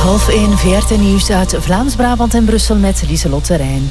12:30 VRT Nieuws uit Vlaams-Brabant en Brussel met Lieselotte Rijn.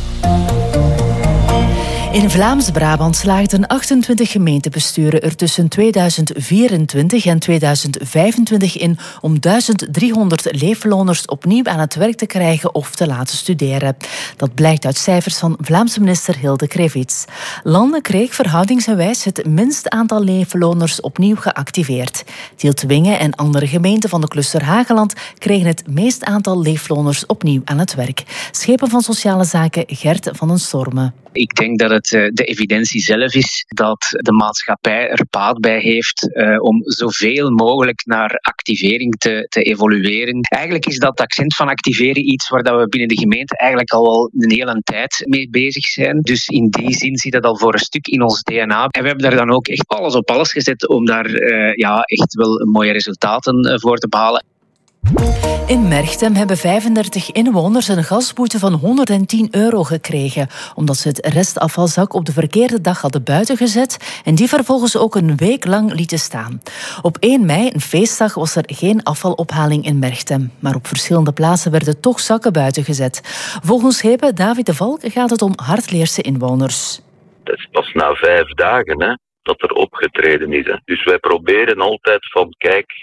In Vlaams-Brabant slaagden 28 gemeentebesturen er tussen 2024 en 2025 in om 1300 leefloners opnieuw aan het werk te krijgen of te laten studeren. Dat blijkt uit cijfers van Vlaamse minister Hilde Krevits. Landen kreeg verhoudingsgewijs het minst aantal leefloners opnieuw geactiveerd. Tieltwingen en andere gemeenten van de cluster Hageland kregen het meest aantal leefloners opnieuw aan het werk. Schepen van Sociale Zaken Gert van den Stormen. Ik denk dat het de evidentie zelf is dat de maatschappij er baat bij heeft om zoveel mogelijk naar activering te evolueren. Eigenlijk is dat accent van activeren iets waar dat we binnen de gemeente eigenlijk al wel een hele tijd mee bezig zijn. Dus in die zin zit dat al voor een stuk in ons DNA. En we hebben daar dan ook echt alles op alles gezet om daar echt wel mooie resultaten voor te behalen. In Merchtem hebben 35 inwoners een gasboete van €110 gekregen, omdat ze het restafvalzak op de verkeerde dag hadden buiten gezet en die vervolgens ook een week lang lieten staan. Op 1 mei, een feestdag, was er geen afvalophaling in Merchtem, maar op verschillende plaatsen werden toch zakken buiten gezet. Volgens schepen David de Valk gaat het om Hardleerse inwoners. Dat is pas na 5 dagen dat er opgetreden is. Hè. Dus wij proberen altijd van,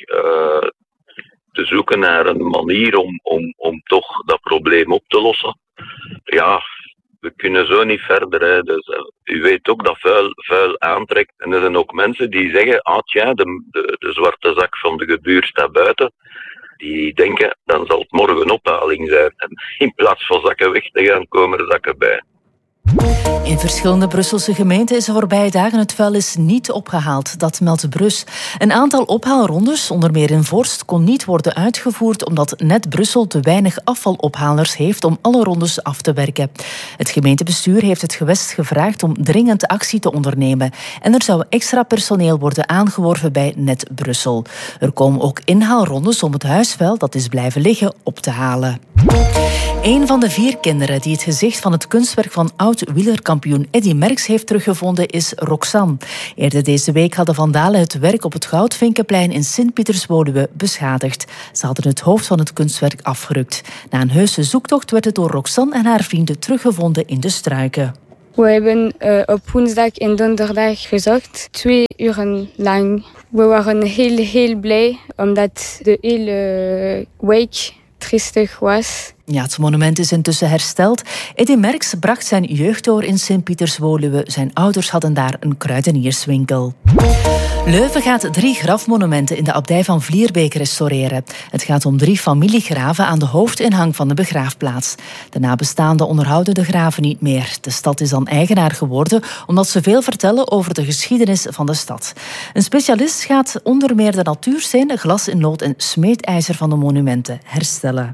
te zoeken naar een manier om toch dat probleem op te lossen. Ja, we kunnen zo niet verder. Hè. Dus, u weet ook dat vuil aantrekt. En er zijn ook mensen die zeggen, de zwarte zak van de gebuur staat buiten. Die denken, dan zal het morgen ophaling zijn. En in plaats van zakken weg te gaan, komen er zakken bij. In verschillende Brusselse gemeenten is de voorbije dagen het vuilnis niet opgehaald. Dat meldt Brus. Een aantal ophaalrondes, onder meer in Vorst, kon niet worden uitgevoerd omdat net Brussel te weinig afvalophalers heeft om alle rondes af te werken. Het gemeentebestuur heeft het gewest gevraagd om dringend actie te ondernemen. En er zou extra personeel worden aangeworven bij net Brussel. Er komen ook inhaalrondes om het huisvuil dat is blijven liggen op te halen. Een van de 4 kinderen die het gezicht van het kunstwerk van oud-wielerkampioen Eddy Merckx heeft teruggevonden is Roxanne. Eerder deze week hadden vandalen het werk op het Goudvinkenplein in Sint-Pieterswoluwe beschadigd. Ze hadden het hoofd van het kunstwerk afgerukt. Na een heuse zoektocht werd het door Roxanne en haar vrienden teruggevonden in de struiken. We hebben op woensdag en donderdag gezocht, 2 uren lang. We waren heel blij, omdat de hele week triestig was. Ja, het monument is intussen hersteld. Eddy Merckx bracht zijn jeugd door in Sint-Pieterswoluwe. Zijn ouders hadden daar een kruidenierswinkel. Leuven gaat 3 grafmonumenten in de abdij van Vlierbeek restaureren. Het gaat om 3 familiegraven aan de hoofdingang van de begraafplaats. De nabestaanden onderhouden de graven niet meer. De stad is dan eigenaar geworden omdat ze veel vertellen over de geschiedenis van de stad. Een specialist gaat onder meer de natuursteen, glas in lood en smeedijzer van de monumenten herstellen.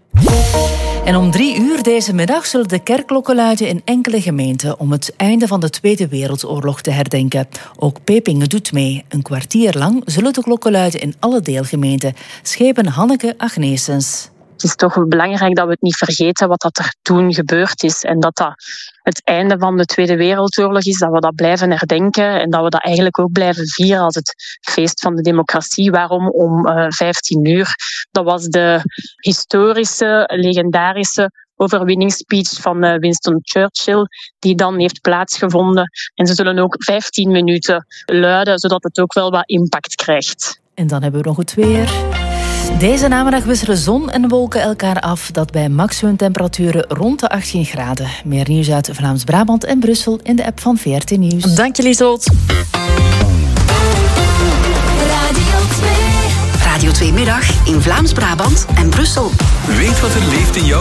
En om 3 uur deze middag zullen de kerkklokken luiden in enkele gemeenten om het einde van de Tweede Wereldoorlog te herdenken. Ook Pepingen doet mee. Een kwartier lang zullen de klokken luiden in alle deelgemeenten. Schepen Hanneke Agnesens. Het is toch belangrijk dat we het niet vergeten wat dat er toen gebeurd is. En dat dat het einde van de Tweede Wereldoorlog is, dat we dat blijven herdenken. En dat we dat eigenlijk ook blijven vieren als het feest van de democratie. Waarom? Om 15 uur. Dat was de historische, legendarische overwinningsspeech van Winston Churchill, die dan heeft plaatsgevonden. En ze zullen ook 15 minuten luiden, zodat het ook wel wat impact krijgt. En dan hebben we nog het weer. Deze namiddag wisselen zon en wolken elkaar af. Dat bij maximumtemperaturen rond de 18 graden. Meer nieuws uit Vlaams-Brabant en Brussel in de app van VRT Nieuws. Dank je, Lieselotte. Radio 2 Middag in Vlaams-Brabant en Brussel. Weet wat er leeft in jou.